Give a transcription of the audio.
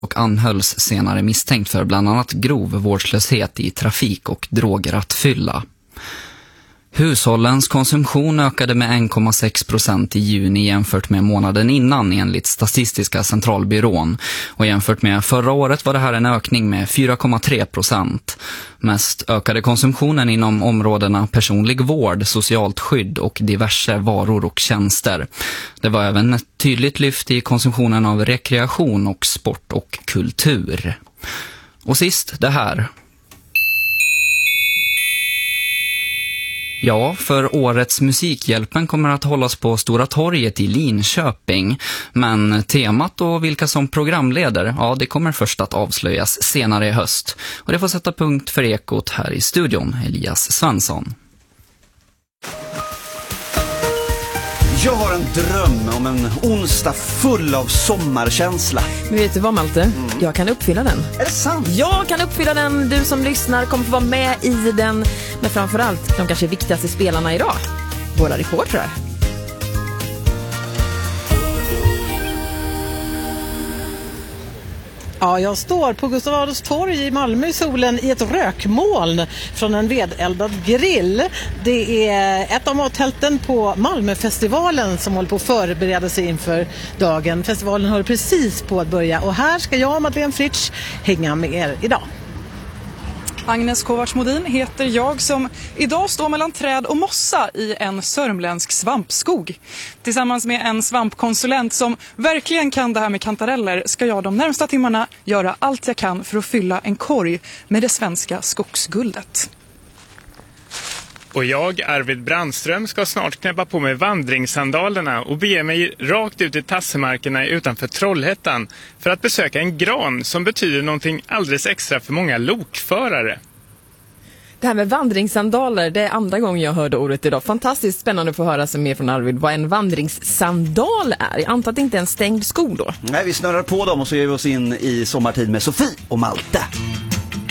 och anhölls senare misstänkt för bland annat grov vårdslöshet i trafik och drograttfylla. Hushållens konsumtion ökade med 1,6% i juni jämfört med månaden innan enligt Statistiska centralbyrån. Och jämfört med förra året var det här en ökning med 4,3%. Mest ökade konsumtionen inom områdena personlig vård, socialt skydd och diverse varor och tjänster. Det var även ett tydligt lyft i konsumtionen av rekreation och sport och kultur. Och sist det här. Ja, för årets Musikhjälpen kommer att hållas på Stora torget i Linköping. Men temat och vilka som programleder, ja det kommer först att avslöjas senare i höst. Och det får sätta punkt för Ekot här i studion, Elias Svensson. Jag har en dröm om en onsdag full av sommarkänsla. Men vet du vad, Malte? Jag kan uppfylla den. Är det sant? Jag kan uppfylla den. Du som lyssnar kommer få vara med i den. Men framförallt de kanske viktigaste spelarna idag. Våra reportrar. Ja, jag står på Gustav Adolfs torg i Malmö i solen i ett rökmoln från en vedeldad grill. Det är ett av mattälten på Malmöfestivalen som håller på att förbereda sig inför dagen. Festivalen håller precis på att börja och här ska jag, Madeleine Fritsch, hänga med er idag. Agnes Kovacs-Modin heter jag som idag står mellan träd och mossa i en sörmländsk svampskog. Tillsammans med en svampkonsulent som verkligen kan det här med kantareller ska jag de närmsta timmarna göra allt jag kan för att fylla en korg med det svenska skogsguldet. Och jag, Arvid Brandström, ska snart knäppa på mig vandringssandalerna och bege mig rakt ut i tassemarkerna utanför Trollhättan för att besöka en gran som betyder någonting alldeles extra för många lokförare. Det här med vandringssandaler, det är andra gången jag hörde ordet idag. Fantastiskt spännande att få höra sig mer från Arvid vad en vandringssandal är. Jag antar att det inte är en stängd sko då. Nej, vi snurrar på dem och så ger vi oss in i sommartid med Sofie och Malte.